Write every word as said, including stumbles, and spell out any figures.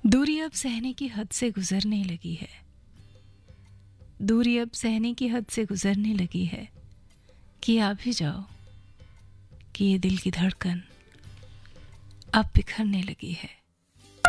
दूरी अब सहने की हद से गुजरने लगी है। दूरी अब सहने की हद से गुजरने लगी है कि आप ही जाओ कि ये दिल की धड़कन अब बिखरने लगी है।